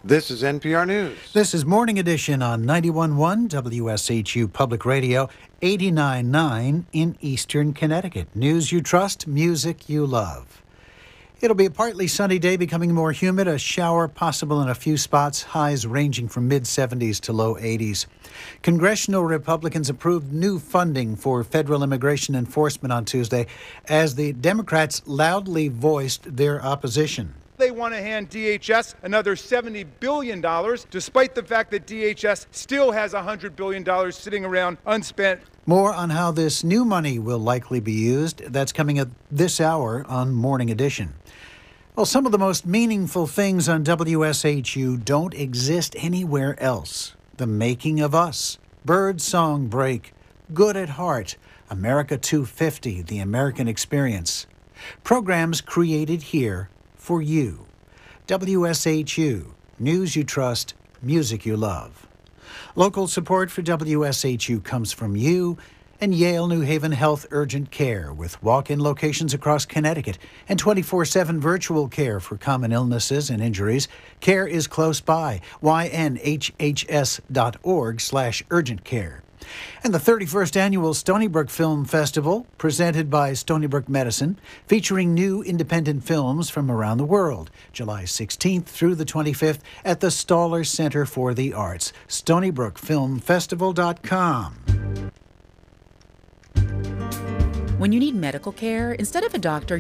This is NPR News. This is Morning Edition on 91.1 WSHU Public Radio, 89.9 in Eastern Connecticut. News you trust, music you love. It'll be a partly sunny day, becoming more humid, a shower possible in a few spots, highs ranging from mid-70s to low 80s. Congressional Republicans approved new funding for federal immigration enforcement on Tuesday as the Democrats loudly voiced their opposition. They want to hand DHS another $70 billion, despite the fact that DHS still has $100 billion sitting around unspent. More on how this new money will likely be used. That's coming at this hour on Morning Edition. Well, some of the most meaningful things on WSHU don't exist anywhere else. The Making of Us, Bird Song Break, Good at Heart, America 250, The American Experience. Programs created here for you. WSHU, news you trust, music you love. Local support for WSHU comes from you and Yale New Haven Health Urgent Care, with walk-in locations across Connecticut and 24/7 virtual care for common illnesses and injuries. Care is close by. ynhhs.org/urgent care. And the 31st Annual Stony Brook Film Festival, presented by Stony Brook Medicine, featuring new independent films from around the world, July 16th through the 25th at the Staller Center for the Arts, StonyBrookFilmFestival.com. When you need medical care, instead of a doctor